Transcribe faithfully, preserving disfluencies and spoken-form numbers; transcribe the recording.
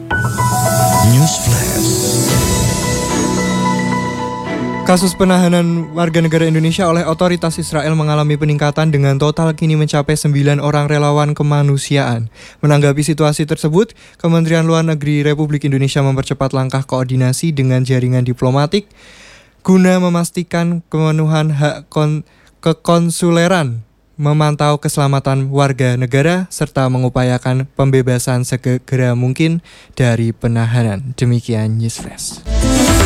News Flash. Kasus penahanan warga negara Indonesia oleh otoritas Israel mengalami peningkatan dengan total kini mencapai sembilan orang relawan kemanusiaan. Menanggapi situasi tersebut, Kementerian Luar Negeri Republik Indonesia mempercepat langkah koordinasi dengan jaringan diplomatik guna memastikan pemenuhan hak kon- kekonsuleran, memantau keselamatan warga negara, serta mengupayakan pembebasan segera mungkin dari penahanan. Demikian News Flash.